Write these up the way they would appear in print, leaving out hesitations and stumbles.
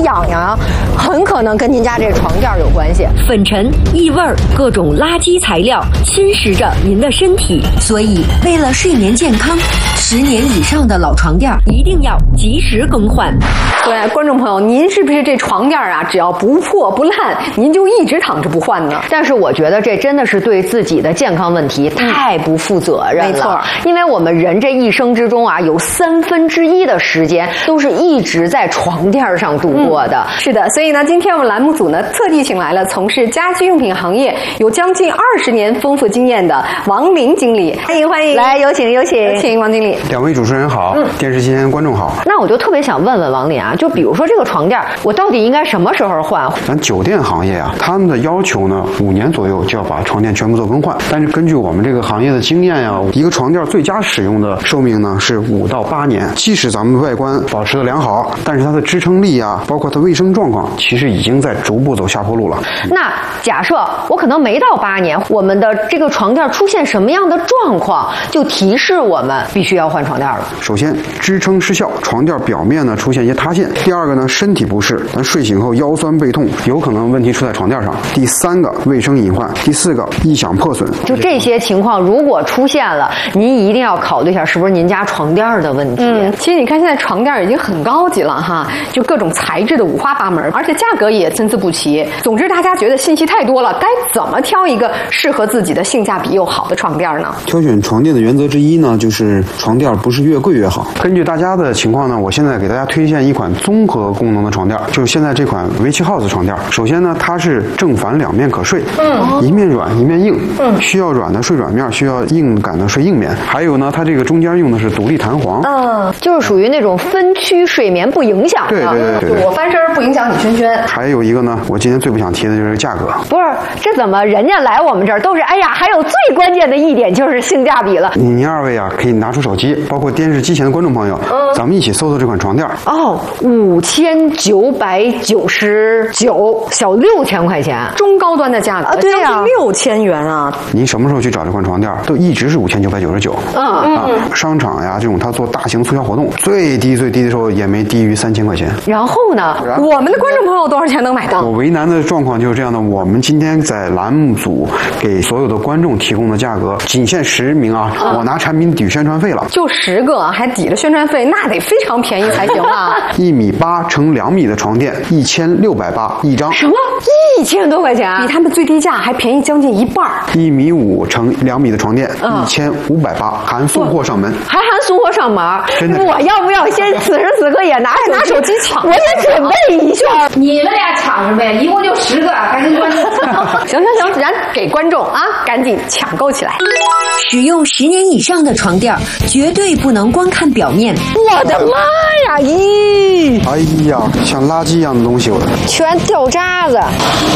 痒痒，很可能跟您家这床垫有关系。 粉尘、异味、各种垃圾材料侵蚀着您的身体，所以为了睡眠健康，10年以上的老床垫一定要及时更换。 对，观众朋友，您是不是这床垫啊，只要不破不烂，您就一直躺着不换呢？但是我觉得这真的是对自己的健康问题太不负责任了。没错，因为我们人这一生之中啊，有1/3的时间都是一直在床垫上度过的。是的，所以呢，今天我们栏目组呢特地请来了从事家居用品行业有将近20年丰富经验的王林经理，欢迎欢迎，来有请有请王经理。 两位主持人好，电视机前观众好。 那我就特别想问问王林啊，就比如说这个床垫，我到底应该什么时候换？ 咱酒店行业啊，他们的要求呢，5年左右就要把床垫全部做更换。但是根据我们这个行业的经验呀，一个床垫最佳使用的寿命呢是5到8年。即使咱们外观保持的良好，但是它的支撑力啊，包括它卫生状况，其实已经在逐步走下坡路了。 那假设我可能没到8年，我们的这个床垫出现什么样的状况，就提示我们必须要换床垫了？ 首先，支撑失效，床垫表面呢出现一些塌陷。第二个呢，身体不适，咱睡醒后腰酸背痛，有可能问题出在床垫上。第3个，卫生隐患。第4个，异响破损。 就这些情况如果出现了，您一定要考虑一下是不是您家床垫的问题。其实你看现在床垫已经很高级了哈，就各种材质的五花八门，而且价格也参差不齐。总之大家觉得信息太多了，该怎么挑一个适合自己的性价比又好的床垫呢？ 挑选床垫的原则之一呢，就是床垫不是越贵越好。根据大家的情况呢，我现在给大家推荐一款综合功能的床垫，就是现在这款Vichy House 床垫。首先呢，它是正反两面可睡，一面软一面硬，需要软的睡软面，需要硬感的睡硬面。还有呢，它这个中间用的是独立弹簧， 就是属于那种分区睡眠不影响的。对，我翻身不影响你圈圈。 还有一个呢，我今天最不想提的就是价格。 不是，这怎么人家来我们这儿都是哎呀，还有最关键的一点就是性价比了。 您2位啊，可以拿出手机，包括电视机前的观众朋友，咱们一起搜搜这款床垫。5999，小6000块钱，中高端的价格，对呀，6000元啊！ 您什么时候去找这款床垫，都一直是5999。商场呀，这种他做大型促销活动，最低的时候也没低于3000块钱。 然后呢，我们的观众朋友多少钱能买到？ 我为难的状况就是这样的，我们今天在栏目组给所有的观众提供的价格，仅限10名啊，我拿产品抵宣传费了， 就10个，还抵了宣传费，那得非常便宜才行啊 ！1.8米乘2米的床垫，1680一张。 什么？1000多块钱？比他们最低价还便宜将近1半。 1.5米乘2米的床垫，1580，含送货上门。 还含送货上门？真的？我要不要先此时此刻也拿手机抢？我也准备一下。 你们俩抢着呗，一共就10个，赶紧关注。 行，咱给观众啊，赶紧抢购起来。 使用10年以上的床垫，绝对不能光看表面。 我的妈呀！咦！ 哎呀，像垃圾一样的东西， 全掉渣子。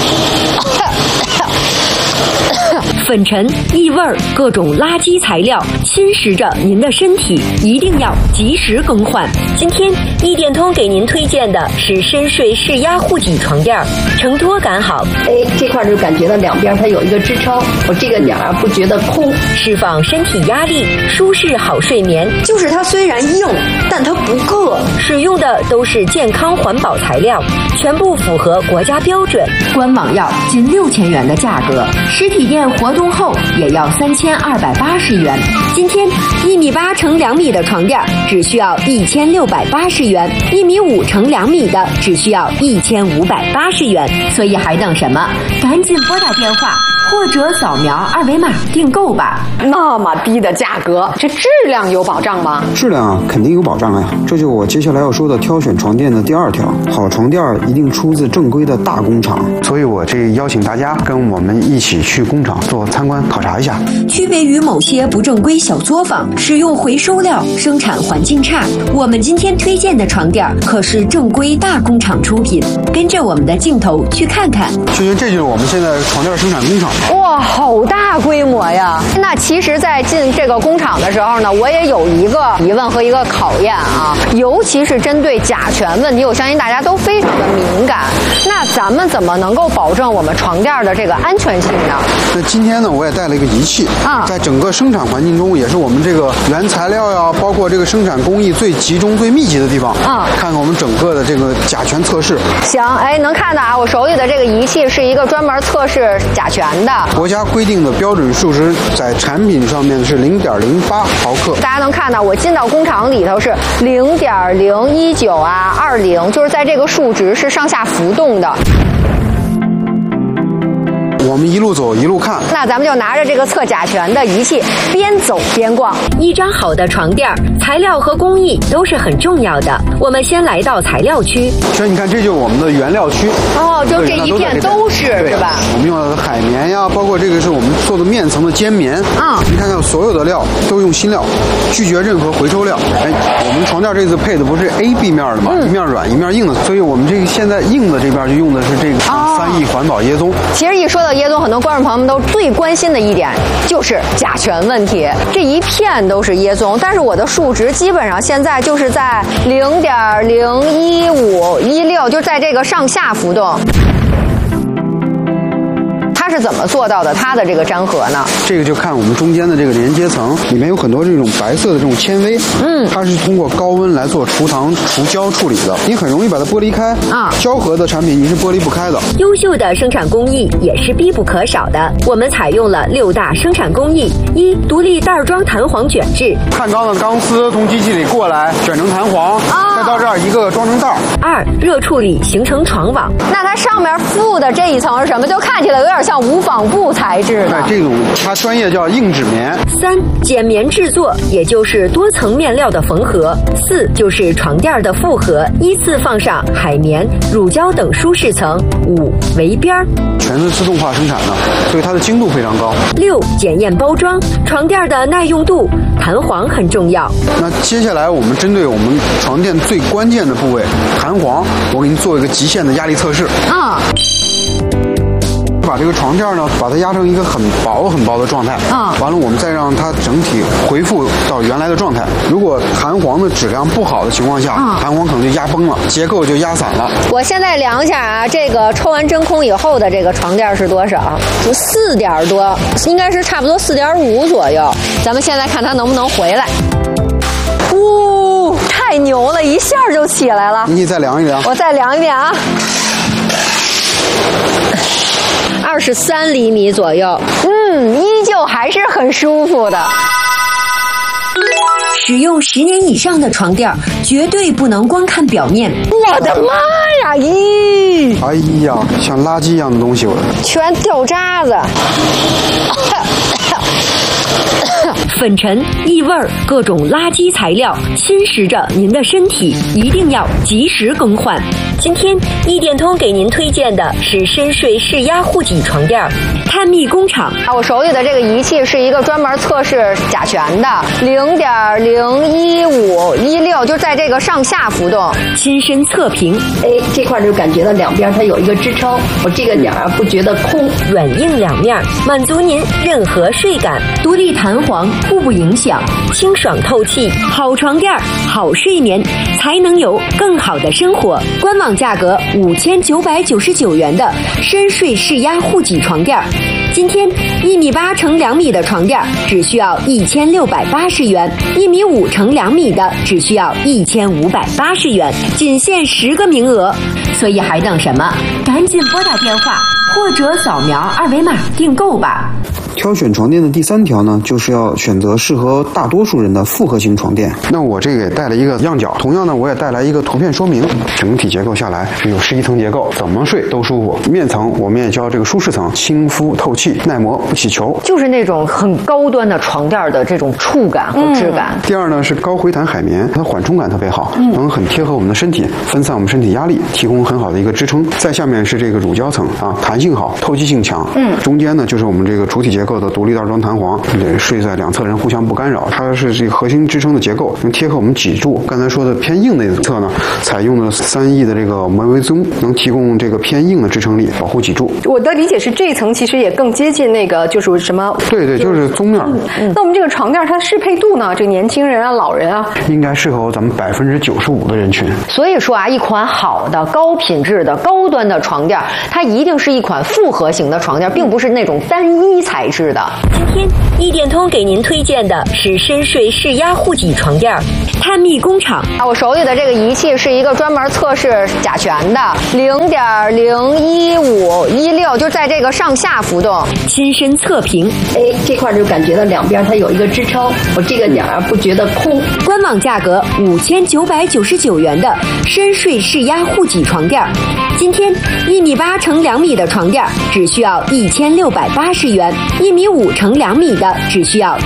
粉尘、异味、各种垃圾材料侵蚀着您的身体，一定要及时更换。今天一点通给您推荐的是深睡释压护体床垫，承托感好。 这块就感觉到两边它有一个支撑，我这个点儿不觉得空， 释放身体压力，舒适好睡眠。 就是它虽然硬，但它不硌。 使用的都是健康环保材料，全部符合国家标准。官网要近6000元的价格，实体店活动后也要3280元。今天1.8米乘2米的床垫只需要1680元，1.5米乘2米的只需要1580元。所以还等什么？赶紧拨打电话或者扫描2维码订购吧。 那么低的价格，这质量有保障吗？ 质量啊，肯定有保障呀。这就是我接下来要说的挑选床垫的第2条。好床垫一定出自正规的大工厂，所以我这邀请大家跟我们一起去工厂做参观考察一下。 区别于某些不正规小作坊使用回收料、生产环境差，我们今天推荐的床垫可是正规大工厂出品。跟着我们的镜头去看看。 这就是我们现在床垫生产工厂。 哇，好大规模呀！那其实在进这个工厂的时候呢，我也有一个疑问和一个考验啊，尤其是针对甲醛问题，我相信大家都非常的敏感。那咱们怎么能够保证我们床垫的这个安全性呢？ 那今天呢，我也带了一个仪器啊，在整个生产环境中，也是我们这个原材料呀，包括这个生产工艺最集中、最密集的地方啊，看看我们整个的这个甲醛测试。 行，哎，能看到啊，我手里的这个仪器是一个专门测试甲醛的。 国家规定的标准数值在产品上面是0.08毫克。 大家能看到，我进到工厂里头是0.019啊，20，就是在这个数值是上下浮动的。 我们一路走一路看， 那咱们就拿着这个测甲醛的仪器，边走边逛。 一张好的床垫，材料和工艺都是很重要的。我们先来到材料区。 所以你看，这就是我们的原料区。 哦，就这一片都是吧？ 我们用到的海绵呀，包括这个是我们做的面层的尖棉。啊，你看看所有的料都用新料，拒绝任何回收料。哎，我们床垫这次配的不是 A、B 面的嘛，一面软一面硬的，所以我们这个现在硬的这边就用的是这个3E环保椰棕。 其实一说到椰棕，很多观众朋友们都最关心的一点就是甲醛问题。这一片都是椰棕，但是我的数值基本上现在就是在0.015、16，就在这个上下浮动。它是怎么做到的？它的这个粘合呢？ 这个就看我们中间的这个连接层，里面有很多这种白色的这种纤维，它是通过高温来做除糖除胶处理的，你很容易把它剥离开啊。胶合的产品你是剥离不开的。 优秀的生产工艺也是必不可少的，我们采用了6大生产工艺：一、独立袋装弹簧卷制， 碳钢的钢丝从机器里过来卷成弹簧，再到这儿一个个装成袋。 2、热处理形成床网。 那它上面附的这一层是什么？就看起来有点像无纺布材质的。 这种它专业叫硬纸棉。 3、剪棉制作，也就是多层面料的缝合。4、就是床垫的复合，依次放上海绵、乳胶等舒适层。5、围边， 全是自动化生产的，所以它的精度非常高。 6、检验包装，床垫的耐用度、弹簧很重要。 那接下来我们针对我们床垫最关键的部位弹簧，我给您做一个极限的压力测试啊。把这个床垫呢，把它压成一个很薄很薄的状态啊，完了我们再让它整体恢复到原来的状态。如果弹簧的质量不好的情况下，弹簧可能就压崩了，结构就压散了。 我现在量一下啊，这个抽完真空以后的这个床垫是多少？就4点多，应该是差不多4.5左右。咱们现在看它能不能回来。太牛了，一下就起来了。 你再量一量， 我再量一遍啊。23厘米左右，依旧还是很舒服的。 使用10年以上的床垫，绝对不能光看表面。 我的妈呀！咦！ 哎呀，像垃圾一样的东西， 全掉渣子。 粉尘、异味、各种垃圾材料侵蚀着您的身体，一定要及时更换。今天一点通给您推荐的是深睡适压护脊床垫，探秘工厂。 我手里的这个仪器是一个专门测试甲醛的，0.015、16，就在这个上下浮动， 亲身测评。 哎，这块就感觉到两边它有一个支撑，我这个点不觉得空， 软硬两面，满足您任何睡感，独立弹簧，互不影响，清爽透气。好床垫，好睡眠，才能有更好的生活。官网价格5999元的深睡适压护脊床垫，今天1.8米乘2米的床垫只需要1680元，1.5米乘2米的只需要1580元，仅限10个名额，所以还等什么？赶紧拨打电话或者扫描2维码订购吧。 挑选床垫的第3条呢，就是要选择适合大多数人的复合型床垫。那我这个也带了一个样角，同样呢，我也带来一个图片说明。整体结构下来是有11层结构，怎么睡都舒服。面层我们也叫这个舒适层，亲肤透气，耐磨不起球， 就是那种很高端的床垫的这种触感和质感。 第二呢是高回弹海绵，它缓冲感特别好，能很贴合我们的身体，分散我们身体压力，提供很好的一个支撑。再下面是这个乳胶层啊，弹弹性好，透气性强。中间呢就是我们这个主体结构的独立袋装弹簧，睡在两侧人互相不干扰。它是这个核心支撑的结构，贴合我们脊柱。刚才说的偏硬的一侧呢，采用了3E的这个膜微宗，能提供这个偏硬的支撑力，保护脊柱。 我的理解是，这一层其实也更接近那个就是什么？ 对，就是宗面。 那我们这个床垫它适配度呢？这年轻人啊、老人啊， 应该适合咱们95%的人群。 所以说啊，一款好的、高品质的、高端的床垫，它一定是一款复合型的床垫，并不是那种单一材质的。 今天易电通给您推荐的是深睡视压护脊床垫，探秘工厂。 我手里的这个仪器是一个专门测试甲醛的0.01516，就在这个上下浮动， 亲身测评。 这块就感觉到两边它有一个支撑，我这个点儿不觉得空。 官网价格5999元的深睡视压护脊床垫，今天1.8米乘2米的床垫只需要1680元，1.5米乘2米的只需要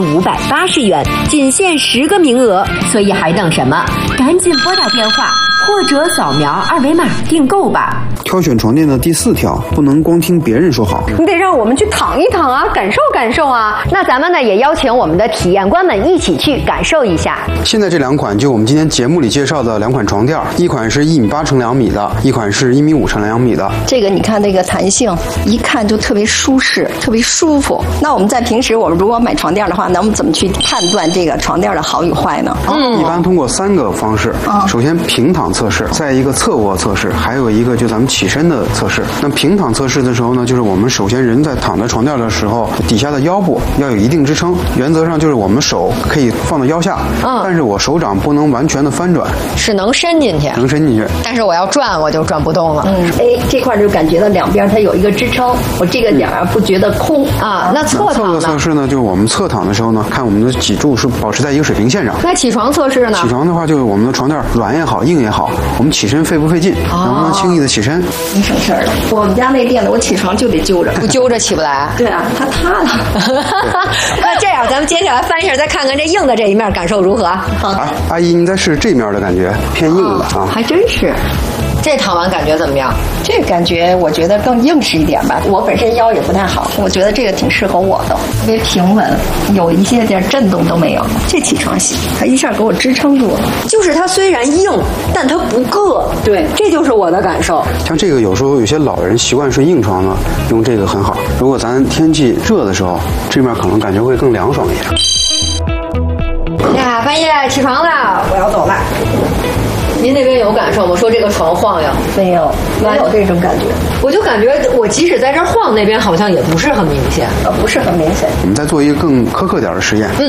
1580元，仅限10个名额，所以还等什么？赶紧拨打电话或者扫描2维码订购吧。 挑选床垫的第4条，不能光听别人说好， 你得让我们去躺一躺啊，感受感受啊。 那咱们呢也邀请我们的体验官们一起去感受一下。 现在这2款就我们今天节目里介绍的2款床垫，一款是1.8米乘2米的，一款是1.5米乘2米的。 这个你看这个弹性，一看就特别舒适，特别舒服。那我们在平时我们如果买床垫的话，那我们怎么去判断这个床垫的好与坏呢？ 一般通过3个方式。首先平躺测试，再一个侧卧测试，还有一个就咱们起身的测试。那平躺测试的时候呢，就是我们首先人在躺在床垫的时候，底下的腰部要有一定支撑，原则上就是我们手可以放到腰下，但是我手掌不能完全的翻转， 是能伸进去，但是我要转我就转不动了。 这块就感觉到两边它有一个支撑，我这个点儿不觉得空啊。那侧躺呢？ 测试呢，就是我们侧躺的时候呢，看我们的脊柱是保持在一个水平线上。 那起床测试呢？ 起床的话，就是我们的床垫软也好，硬也好，我们起身费不费劲，能不能轻易的起身？ 你省事儿了。我们家那垫子，我起床就得揪着， 不揪着起不来。 对啊，它塌了。 那这样，咱们接下来翻一下，再看看这硬的这一面感受如何？ 阿姨，您再试这面的感觉，偏硬的啊。 还真是。 这躺完感觉怎么样？ 这感觉我觉得更硬实一点吧。我本身腰也不太好，我觉得这个挺适合我的，特别平稳，有一些点震动都没有。这起床行，它一下给我支撑住了。 就是它虽然硬，但它不硌。 对， 这就是我的感受。 像这个有时候有些老人习惯睡硬床呢，用这个很好。如果咱天气热的时候，这面可能感觉会更凉爽一点。 呀，半夜起床了，我要走了。您那边有感受吗？说这个床晃悠， 没有这种感觉。 我就感觉我即使在这儿晃，那边好像也不是很明显， 不是很明显。 我们再做一个更苛刻点的实验。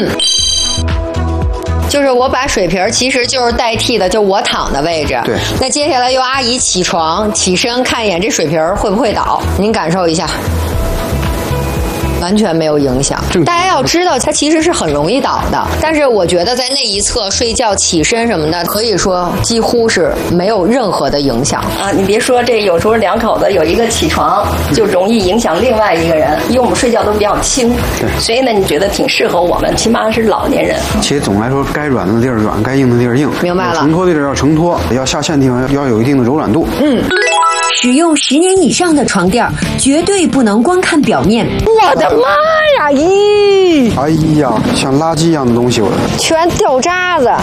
就是我把水瓶其实就是代替的，就我躺的位置。 对。 那接下来由阿姨起床起身看一眼这水瓶会不会倒，您感受一下。完全没有影响。大家要知道，它其实是很容易倒的，但是我觉得在那一侧睡觉、起身什么的，可以说几乎是没有任何的影响啊！你别说，这有时候两口子有一个起床，就容易影响另外一个人，因为我们睡觉都比较轻，所以呢，你觉得挺适合我们，起码是老年人。 其实总来说，该软的地儿软，该硬的地儿硬。 明白了。 承托的地儿要承托，要下陷的地方要有一定的柔软度。 使用10年以上的床垫，绝对不能光看表面。 我的妈呀！咦！ 哎呀，像垃圾一样的东西， 全掉渣子。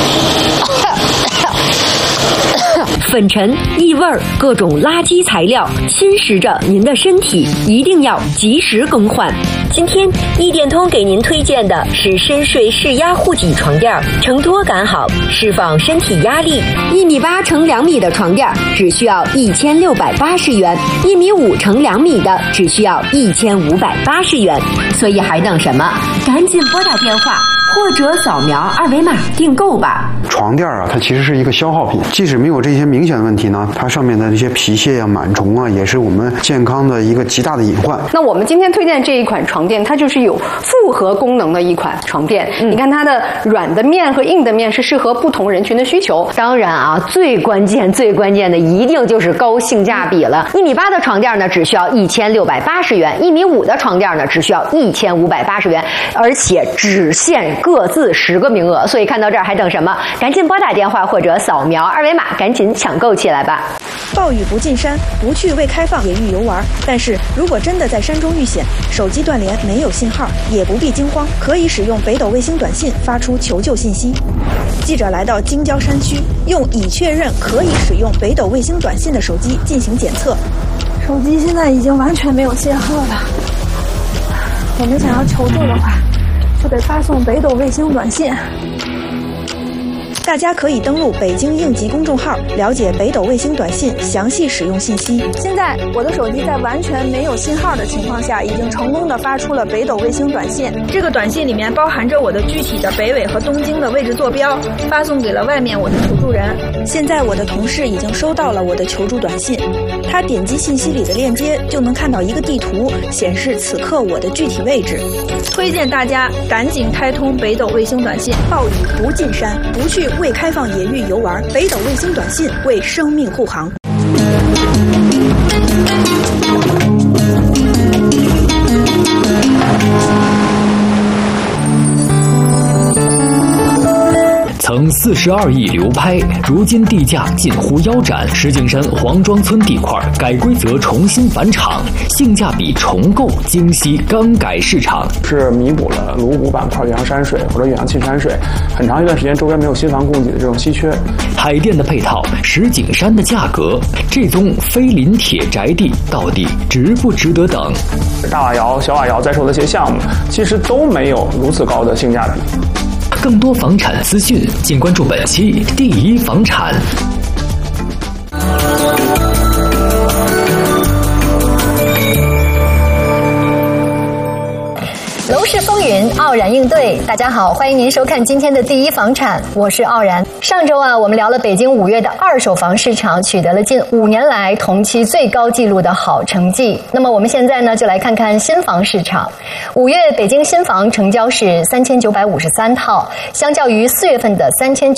粉尘、异味、各种垃圾材料侵蚀着您的身体，一定要及时更换。今天易电通给您推荐的是深睡视压护脊床垫，承托感好，释放身体压力。1.8米乘2米的床垫只需要1680元，1.5米乘2米的只需要1580元。所以还等什么？赶紧拨打电话或者扫描2维码订购吧。 床垫啊，它其实是一个消耗品，即使没有这些明显的问题呢，它上面的这些皮屑啊、螨虫啊，也是我们健康的一个极大的隐患。 那我们今天推荐这一款床垫，它就是有复合功能的一款床垫。你看它的软的面和硬的面是适合不同人群的需求。 当然啊，最关键的一定就是高性价比了。1.8米的床垫呢，只需要1680元；1.5米的床垫呢，只需要1580元，而且只限各自10个名额。所以看到这儿还等什么？赶紧拨打电话或者扫描2维码，赶紧抢购起来吧。 暴雨不进山，不去未开放野域游玩。但是如果真的在山中遇险，手机断联没有信号，也不必惊慌，可以使用北斗卫星短信发出求救信息。记者来到京郊山区，用已确认可以使用北斗卫星短信的手机进行检测。 手机现在已经完全没有信号了。我们想要求救的话，就得发送北斗卫星短信。 大家可以登录北京应急公众号，了解北斗卫星短信详细使用信息。 现在我的手机在完全没有信号的情况下，已经成功的发出了北斗卫星短信。这个短信里面包含着我的具体的北纬和东经的位置坐标，发送给了外面我的求助人。 现在我的同事已经收到了我的求助短信，他点击信息里的链接，就能看到一个地图，显示此刻我的具体位置。 推荐大家赶紧开通北斗卫星短信。 暴雨不进山，不去未开放野域游玩，北斗卫星短信为生命护航。 曾42亿流拍，如今地价近乎腰斩。石景山黄庄村地块改规则重新返场，性价比重构，京西钢改市场是弥补了鲁谷板块远洋山水或者远洋沁山水很长一段时间周边没有新房供给的这种稀缺。 海淀的配套，石景山的价格，这宗非临铁宅地到底值不值得等？ 大瓦窑、小瓦窑在售的一些项目，其实都没有如此高的性价比。 更多房产资讯，请关注本期第一房产。 楼市风云，傲然应对。大家好，欢迎您收看今天的第一房产，我是傲然。上周我们聊了北京5月的二手房市场取得了近5年来同期最高纪录的好成绩。那么我们现在呢，就来看看新房市场。5月北京新房成交是3953套，相较于4月份的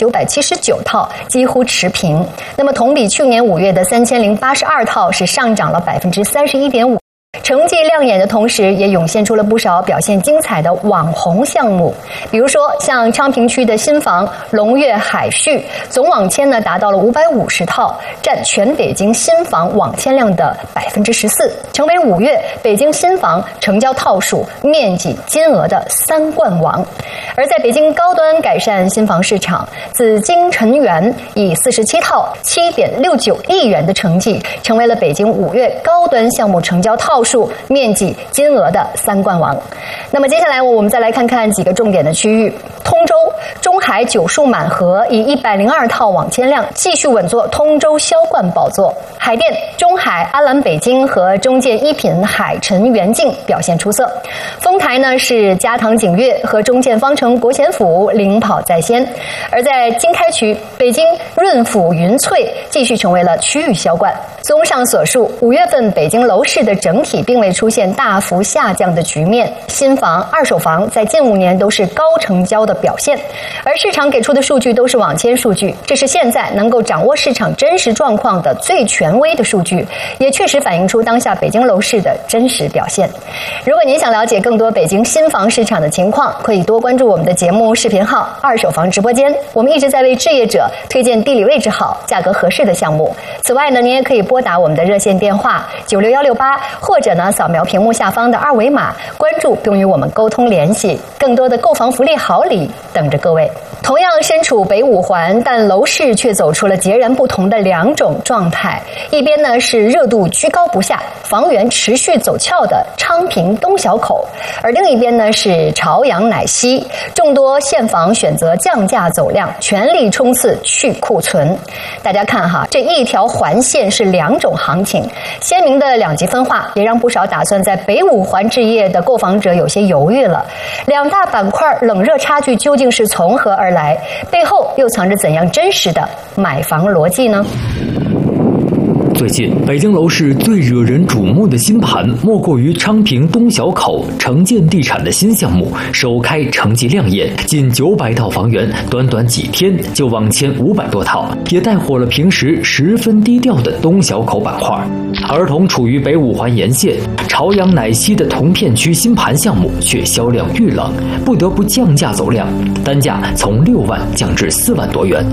3979套几乎持平。那么同比去年5月的3082套是上涨了31.5%。成绩亮眼的同时，也涌现出了不少表现精彩的网红项目。比如说，像昌平区的新房龙悦海旭，总网签呢达到了550套，占全北京新房网签量的14%，成为5月北京新房成交套数、面积、金额的3冠王。而在北京高端改善新房市场，紫金陈园以47套7.69亿元的成绩，成为了北京5月高端项目成交套数、面积、金额的3冠王。那么接下来我们再来看看几个重点的区域。通州中海九树满河以102套网签量继续稳坐通州销冠宝座。海淀中海安澜北京和中建一品海辰元境表现出色。丰台呢是嘉堂景悦和中建方城国贤府领跑在先。而在经开区，北京润府云翠继续成为了区域销冠。综上所述，5月份北京楼市的整体并未出现大幅下降的局面，新房、二手房在近5年都是高成交的表现，而市场给出的数据都是网签数据，这是现在能够掌握市场真实状况的最权威的数据，也确实反映出当下北京楼市的真实表现。如果您想了解更多北京新房市场的情况，可以多关注我们的节目视频号二手房直播间，我们一直在为置业者推荐地理位置好、价格合适的项目。此外呢，您也可以拨打我们的热线电话96168，或者呢扫描屏幕下方的2维码，关注并与我们沟通联系。更多的购房福利好礼等着各位。同样身处北5环，但楼市却走出了截然不同的2种状态。一边呢是热度居高不下、房源持续走俏的昌平东小口，而另一边呢是朝阳乃西，众多现房选择降价走量，全力冲刺去库存。大家看哈，这一条环线是2种行情，鲜明的2极分化，也让不少打算在北5环置业的购房者有些犹豫了。2大板块冷热差距究竟是从何而来？背后又藏着怎样真实的买房逻辑呢？ 最近，北京楼市最惹人瞩目的新盘，莫过于昌平东小口城建地产的新项目，首开成绩亮眼，近900套房源，短短几天就网签500多套，也带火了平时十分低调的东小口板块。而同处于北5环沿线，朝阳乃西的同片区新盘项目却销量遇冷，不得不降价走量，单价从6万降至4万多元。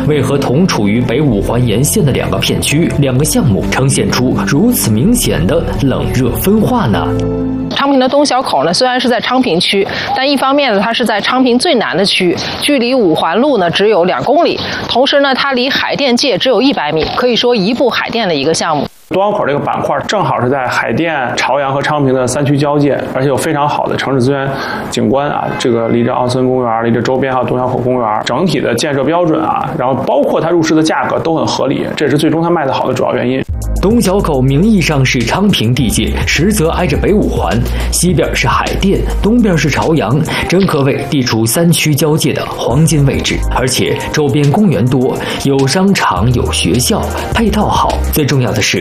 为何同处于北五环沿线的2个片区、2个项目呈现出如此明显的冷热分化呢？ 昌平的东小口呢，虽然是在昌平区，但一方面呢，它是在昌平最南的区，距离五环路呢只有2公里，同时呢，它离海淀界只有100米，可以说一步海淀的一个项目。 东小口这个板块正好是在海淀、朝阳和昌平的3区交界，而且有非常好的城市资源景观啊，这个离着奥森公园、离着周边还有东小口公园，整体的建设标准啊，然后包括它入市的价格都很合理，这也是最终它卖得好的主要原因。 东小口名义上是昌平地界，实则挨着北五环，西边是海淀，东边是朝阳，真可谓地处3区交界的黄金位置。而且周边公园多，有商场有学校，配套好。最重要的是，